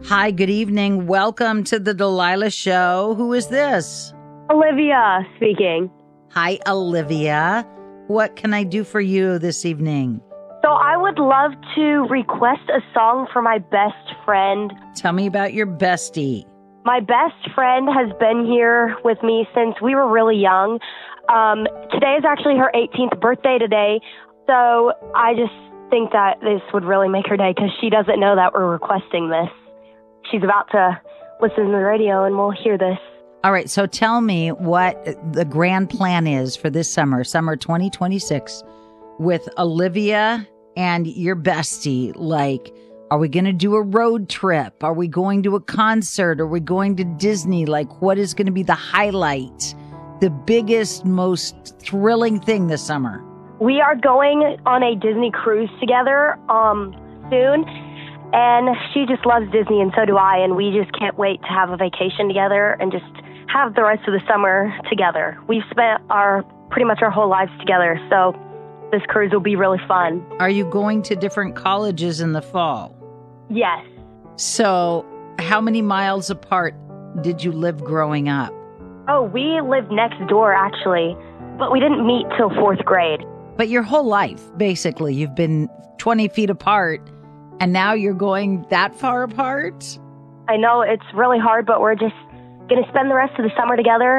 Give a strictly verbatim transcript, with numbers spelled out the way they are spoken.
Hi, good evening. Welcome to the Delilah Show. Who is this? Olivia speaking. Hi, Olivia. What can I do for you this evening? So I would love to request a song for my best friend. Tell me about your bestie. My best friend has been here with me since we were really young. Um, today is actually her eighteenth birthday today, so I just think that this would really make her day because she doesn't know that we're requesting this. She's about to listen to the radio and we'll hear this. All right, so tell me what the grand plan is for this summer, summer twenty twenty-six, with Olivia and your bestie. Like, are we going to do a road trip? Are we going to a concert? Are we going to Disney? Like, what is going to be the highlight, the biggest, most thrilling thing this summer? We are going on a Disney cruise together um, soon. And she just loves Disney, and so do I, and we just can't wait to have a vacation together and just have the rest of the summer together. We've spent our pretty much our whole lives together, so this cruise will be really fun. Are you going to different colleges in the fall? Yes. So how many miles apart did you live growing up? Oh, we lived next door, actually, but we didn't meet till fourth grade. But your whole life, basically, you've been twenty feet apart. And now you're going that far apart? I know it's really hard, but we're just going to spend the rest of the summer together.